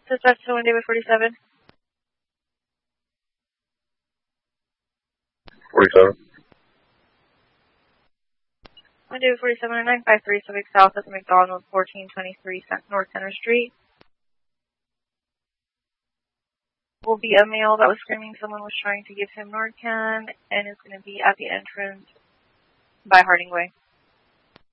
Dispatch to 1 David 47. 47. 1 David 47 and 953 Civic South at the McDonald's 1423 North Center Street. Will be a male that was screaming someone was trying to give him Narcan, and is going to be at the entrance by Harding Way.